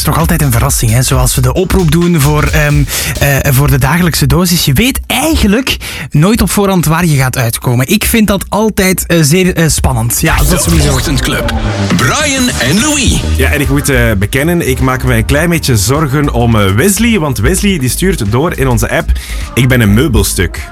is toch altijd een verrassing, hè? Zoals we de oproep doen voor de dagelijkse dosis. Je weet eigenlijk nooit op voorhand waar je gaat uitkomen. Ik vind dat altijd zeer spannend. Ja, dat is sowieso. De Ochtendclub. Brian en Louis. Ja, en ik moet bekennen, ik maak me een klein beetje zorgen om Wesley, want Wesley die stuurt door in onze app: ik ben een meubelstuk.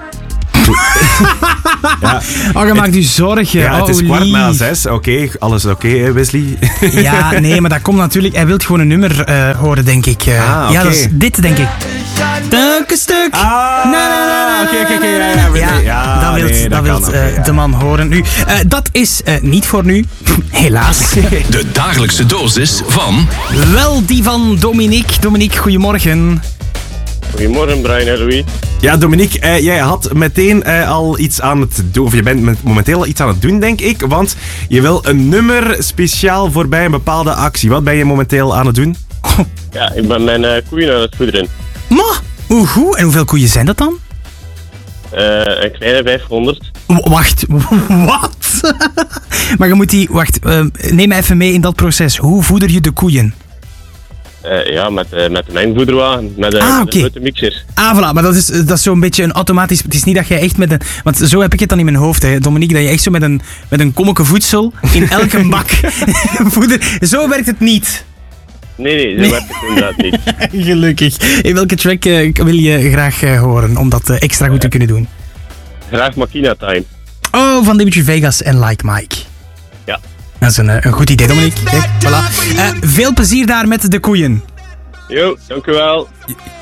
Ja. Oh, je maakt je zorgen. Ja, het is 6:15. Oké, alles oké, hè, Wesley? Ja, nee, maar dat komt natuurlijk... Hij wil gewoon een nummer horen, denk ik. Okay. Ja, dat is dit, denk ik. Stuk. Oké. Dat wil de man horen. Nu, dat is niet voor nu. Helaas. De dagelijkse dosis van... Wel die van Dominique. Dominique, goedemorgen. Goedemorgen, Brian en Louis. Ja, Dominique, jij had meteen al iets aan het doen, of je bent momenteel al iets aan het doen, denk ik, want je wil een nummer speciaal voorbij een bepaalde actie. Wat ben je momenteel aan het doen? Ja, ik ben mijn koeien aan het voederen. Maar, hoe goed? En hoeveel koeien zijn dat dan? Een kleine 500. Wacht, wat? Maar je moet die... Wacht, neem me even mee in dat proces. Hoe voeder je de koeien? Ja, met de mengvoederwagen, met een grote mixer. Ah, voilà, maar dat is zo'n beetje een automatisch... Het is niet dat jij echt met een... Want zo heb ik het dan in mijn hoofd, hè, Dominique, dat je echt zo met een kommetje voedsel in elke bak voeder... Zo werkt het niet. Nee, zo werkt het inderdaad niet. Gelukkig. In welke track wil je graag horen, om dat extra goed te kunnen doen? Graag Machina Time. Oh, van Dimitri Vegas en Like Mike. Ja. Dat is een goed idee, Dominique. Kijk, voilà. Veel plezier daar met de koeien. Jo, dank u wel.